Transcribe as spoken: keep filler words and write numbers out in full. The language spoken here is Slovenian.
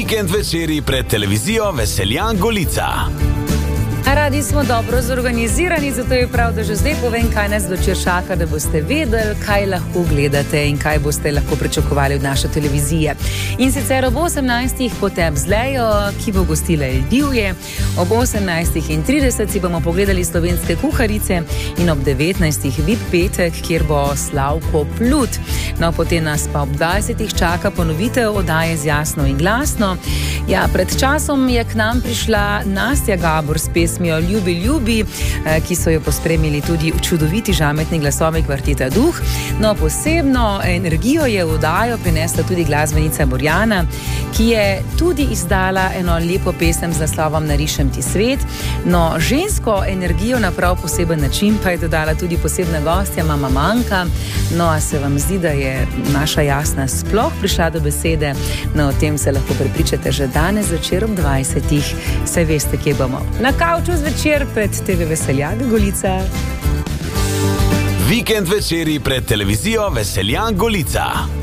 Vikend večeri pred televizijo Veseljan Golica. Radi smo dobro zorganizirani, zato je prav, da že zdaj povem, kaj nas zvečer čaka, da boste vedeli, kaj lahko gledate in kaj boste lahko pričakovali od naše televizije. In sicer ob osemnajstih Potep z Lejo, ki bo gostila El Divje, ob osemnajstih in trideset si bomo pogledali Slovenske kuharice in ob devetnajstih V I P petek, kjer bo Slavko Plut. No, potem nas pa ob dvajsetih čaka ponovitev oddaje Z jasno in glasno. Ja, pred časom je k nam prišla Nastja Gabor s pesmijo Ljubi, ljubi, ki so jo pospremili tudi čudoviti žametni glasovi kvarteta Duh. No, posebno energijo je v oddajo prinesla tudi glasbenica Borjana, ki je tudi izdala eno lepo pesem z naslovom Narišem ti svet. No, žensko energijo na prav poseben način pa je dodala tudi posebna gostja, mama Manka. No, a se vam zdi, da je naša Jasna sploh prišla do besede? No, o tem se lahko prepričate že danes zvečer ob dvajsetih. Saj veste, kje bomo. Na kavču zvečer pred te ve Veseljan Golica. Vikend večeri pred televizijo Veseljan Golica.